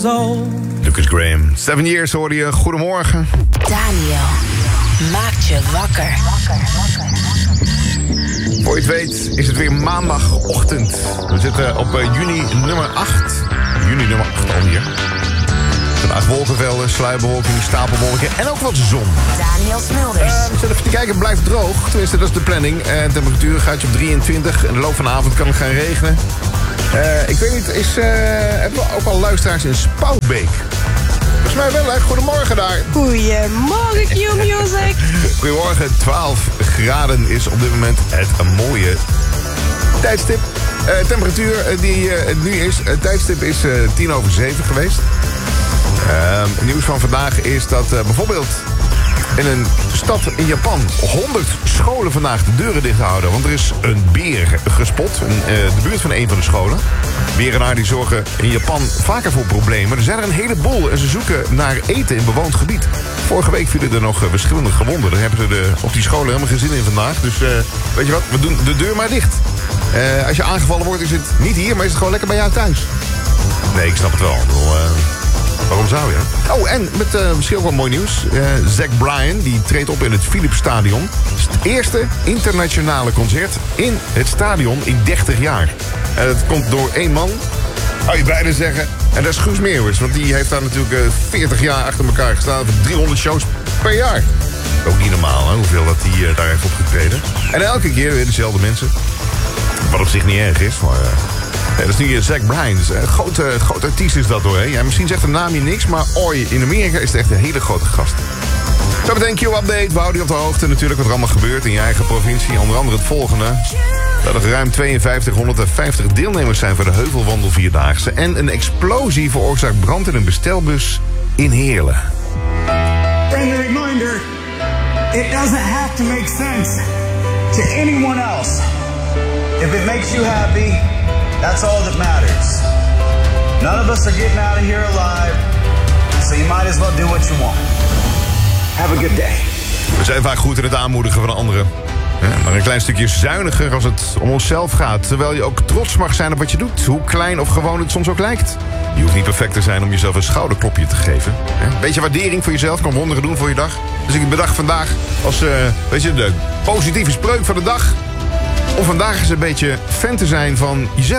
years old. Lucas Graham, 7 Years hoorde je. Goedemorgen. Daniel maakt je wakker. Voor je het weet is het weer maandagochtend. We zitten op juni nummer 8. Juni nummer 8 alweer. Vandaag wolkenvelden, sluierbewolking, stapelwolken en ook wat zon. Daniel Smulders. We zullen even kijken, het blijft droog. Tenminste, dat is de planning. De temperatuur gaat je op 23. In de loop van de avond kan het gaan regenen. Ik weet niet, hebben we ook al luisteraars in Spoutbeek? Volgens mij wel, hè? Goedemorgen daar. Goedemorgen, Q-Music. Goedemorgen, 12 graden is op dit moment het mooie tijdstip. Temperatuur die het nu is, het tijdstip is 7:10 geweest. Nieuws van vandaag is dat bijvoorbeeld in een stad in Japan 100 scholen vandaag de deuren dicht houden. Want er is een beer gespot in de buurt van een van de scholen. Berenaar die zorgen in Japan vaker voor problemen. Er zijn er een heleboel en ze zoeken naar eten in bewoond gebied. Vorige week vielen er nog verschillende gewonden. Daar hebben ze op die scholen helemaal geen zin in vandaag. Dus weet je wat, we doen de deur maar dicht. Als je aangevallen wordt is het niet hier, maar is het gewoon lekker bij jou thuis. Nee, ik snap het wel. Waarom zou je? Oh, en met misschien ook wel mooi nieuws. Zach Bryan, die treedt op in het Philipsstadion. Het is het eerste internationale concert in het stadion in 30 jaar. En dat komt door één man, zou je bijna zeggen. En dat is Guus Meeuwis, want die heeft daar natuurlijk 40 jaar achter elkaar gestaan. Voor 300 shows per jaar. Ook niet normaal, hè, hoeveel dat hij daar heeft opgetreden. En elke keer weer dezelfde mensen. Wat op zich niet erg is, maar... dat is nu Zach Bryan. Een grote artiest is dat hoor. Hè? Ja, misschien zegt de naam je niks, maar in Amerika is het echt een hele grote gast. Zo meteen Q-update. We houden je op de hoogte natuurlijk wat er allemaal gebeurt in je eigen provincie. Onder andere het volgende. Dat er ruim 5250 deelnemers zijn voor de Heuvelwandel Vierdaagse. En een explosie veroorzaakt brand in een bestelbus in Heerlen. Friendly reminder, it doesn't have to make sense to anyone else. If it makes you happy, that's all that matters. None of us are getting out of here alive, so you might as well do what you want. Have a good day. We zijn vaak goed in het aanmoedigen van anderen. Maar een klein stukje zuiniger als het om onszelf gaat. Terwijl je ook trots mag zijn op wat je doet. Hoe klein of gewoon het soms ook lijkt. Je hoeft niet perfect te zijn om jezelf een schouderklopje te geven. Een beetje waardering voor jezelf kan wonderen doen voor je dag. Dus ik bedacht vandaag als de positieve spreuk van de dag... om vandaag eens een beetje fan te zijn van jezelf.